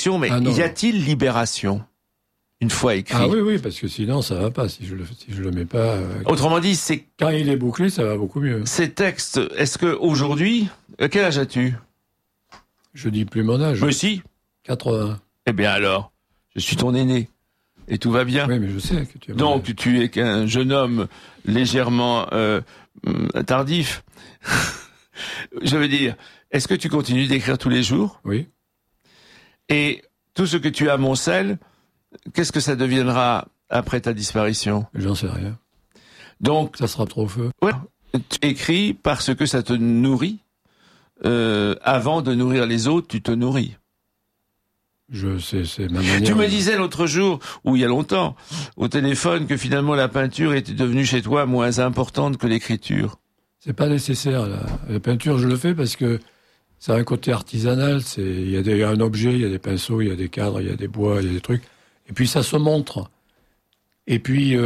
disparition, mais y a-t-il libération une fois écrit? Ah oui, parce que sinon ça va pas si je le mets pas. Autrement dit, quand il est bouclé, ça va beaucoup mieux. Ces textes, est-ce que aujourd'hui, quel âge as-tu? Je dis plus mon âge. Mais si. 80. Eh bien alors, je suis ton aîné. Et tout va bien. Oui, mais je sais que tu es... Donc, tu es qu'un jeune homme légèrement tardif. Je veux dire, est-ce que tu continues d'écrire tous les jours? Oui. Et tout ce que tu amoncelles, qu'est-ce que ça deviendra après ta disparition? J'en sais rien. Donc, ça sera trop feu. Ouais. Tu écris parce que ça te nourrit. Avant de nourrir les autres, tu te nourris. C'est ma manière. Tu me disais l'autre jour, ou il y a longtemps, au téléphone, que finalement la peinture était devenue chez toi moins importante que l'écriture. C'est pas nécessaire. La peinture, je le fais parce que ça a un côté artisanal. Il y a un objet, il y a des pinceaux, il y a des cadres, il y a des bois, il y a des trucs. Et puis ça se montre. Et puis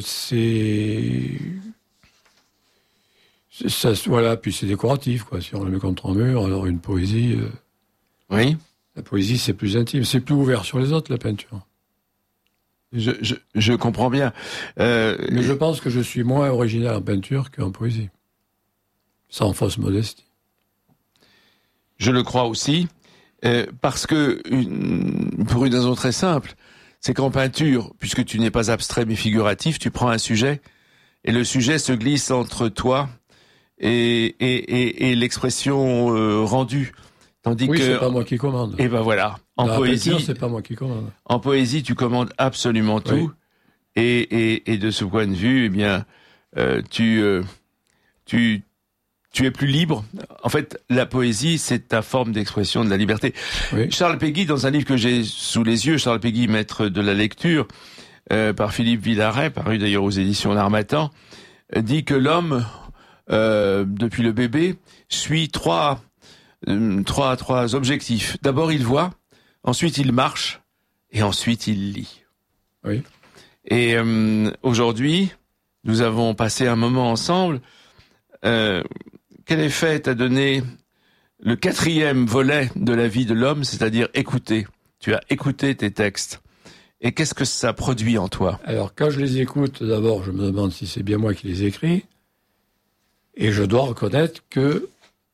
puis c'est décoratif, quoi. Si on le met contre un mur, alors une poésie. Oui. La poésie, c'est plus intime, c'est plus ouvert sur les autres, la peinture. Je comprends bien. Mais je pense que je suis moins original en peinture qu'en poésie. Sans fausse modestie. Je le crois aussi, parce que, pour une raison très simple, c'est qu'en peinture, puisque tu n'es pas abstrait mais figuratif, tu prends un sujet, et le sujet se glisse entre toi et l'expression rendue. Tandis que c'est pas moi qui commande. Et ben voilà. En poésie, peinture, c'est pas moi qui commande. En poésie, tu commandes absolument tout. Oui. Et de ce point de vue, eh bien, tu es plus libre. En fait, la poésie, c'est ta forme d'expression de la liberté. Oui. Charles Péguy, dans un livre que j'ai sous les yeux, Charles Péguy, maître de la lecture, par Philippe Villaret, paru d'ailleurs aux éditions L'Harmattan, dit que l'homme, depuis le bébé, suit trois objectifs. D'abord, il voit, ensuite il marche, et ensuite il lit. Oui. Et aujourd'hui, nous avons passé un moment ensemble. Quel effet t'a donné le 4e volet de la vie de l'homme, c'est-à-dire écouter? Tu as écouté tes textes. Et qu'est-ce que ça produit en toi? Alors, quand je les écoute, d'abord, je me demande si c'est bien moi qui les écris. Et je dois reconnaître que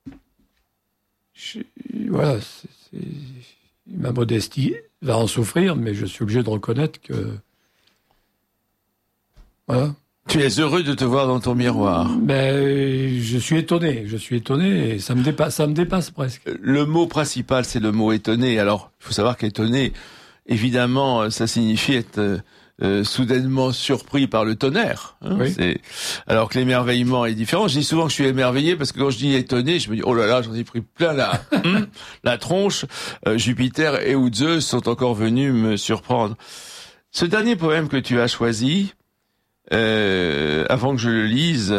ma modestie va en souffrir, mais je suis obligé de reconnaître que... Voilà. Tu es heureux de te voir dans ton miroir. Je suis étonné et ça me dépasse presque. Le mot principal, c'est le mot étonné. Alors, il faut savoir qu'étonné, évidemment, ça signifie être soudainement surpris par le tonnerre. Hein, oui. Alors que l'émerveillement est différent. Je dis souvent que je suis émerveillé parce que quand je dis étonné, je me dis oh là là, j'en ai pris plein la tronche. Jupiter et ou Zeus sont encore venus me surprendre. Ce dernier poème que tu as choisi, avant que je le lise,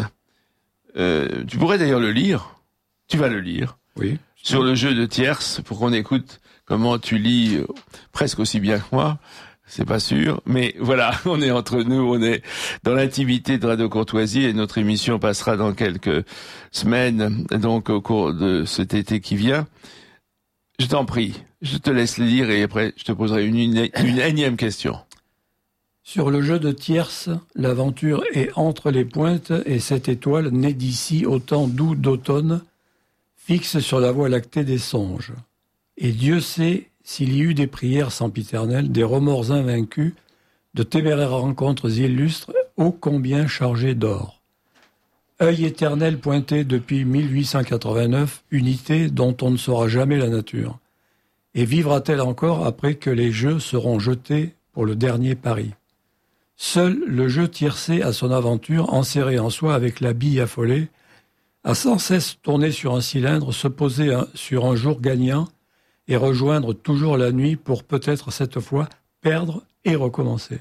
tu pourrais d'ailleurs le lire. Tu vas le lire. Oui. Sur le jeu de tierces pour qu'on écoute comment tu lis presque aussi bien que moi. C'est pas sûr, mais voilà, on est entre nous, on est dans l'intimité de Radio Courtoisie et notre émission passera dans quelques semaines, donc au cours de cet été qui vient. Je t'en prie, je te laisse lire et après je te poserai une énième question. Sur le jeu de tierces, l'aventure est entre les pointes et cette étoile née d'ici au temps doux d'automne, fixe sur la voie lactée des songes. Et Dieu sait s'il y eut des prières sempiternelles, des remords invaincus, de téméraires rencontres illustres, ô combien chargées d'or. Œil éternel pointé depuis 1889, unité dont on ne saura jamais la nature. Et vivra-t-elle encore après que les jeux seront jetés pour le dernier pari? Seul le jeu tiercé à son aventure, enserré en soi avec la bille affolée, a sans cesse tourné sur un cylindre, se poser sur un jour gagnant, et rejoindre toujours la nuit pour peut-être cette fois perdre et recommencer.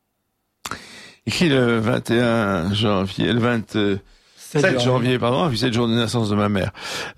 Écrit le 21 janvier, le 27 janvier, pardon, puis c'est le jour de naissance de ma mère,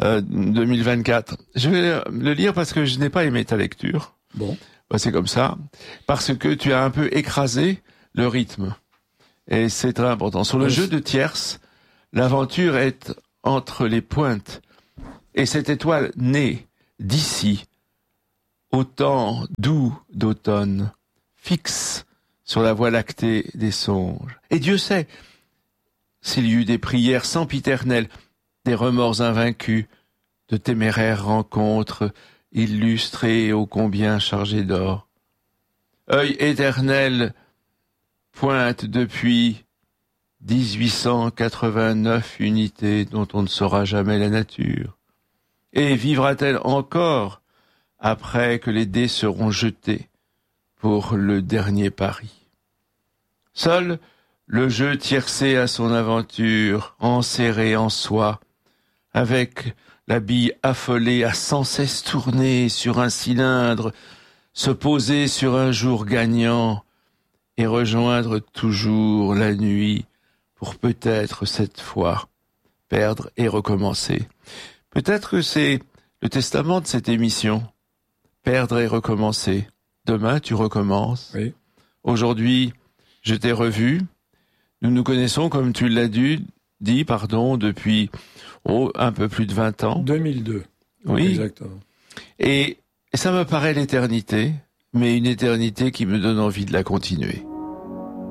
2024. Je vais le lire parce que je n'ai pas aimé ta lecture. Bon. C'est comme ça. Parce que tu as un peu écrasé le rythme. Et c'est très important. Sur le jeu de tierces, l'aventure est entre les pointes. Et cette étoile née d'ici, au temps doux d'automne, fixe sur la voie lactée des songes. Et Dieu sait s'il y eut des prières sempiternelles, des remords invaincus, de téméraires rencontres illustrées ô combien chargées d'or. Œil éternel pointe depuis 1889 unités dont on ne saura jamais la nature. Et vivra-t-elle encore après que les dés seront jetés pour le dernier pari? Seul le jeu tiercé à son aventure, enserré en soi, avec la bille affolée à sans cesse tourner sur un cylindre, se poser sur un jour gagnant et rejoindre toujours la nuit pour peut-être cette fois perdre et recommencer. Peut-être que c'est le testament de cette émission. Perdre et recommencer. Demain, tu recommences. Oui. Aujourd'hui, je t'ai revu. Nous nous connaissons, comme tu l'as dit, depuis un peu plus de 20 ans. 2002. Oui. Exactement. Et ça me paraît l'éternité, mais une éternité qui me donne envie de la continuer.